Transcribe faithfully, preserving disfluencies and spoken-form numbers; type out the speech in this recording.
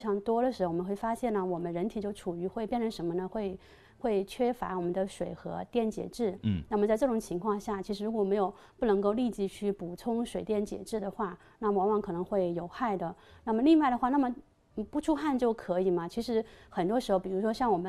常多的时候，我们会发现呢，我们人体就处于会变成什么呢？会会缺乏我们的水和电解质。 嗯， 那么在这种情况下，其实如果没有不能够立即去补充水电解质的话，那么往往可能会有害的。那么另外的话，那么不出汗就可以吗？其实很多时候，比如说像我们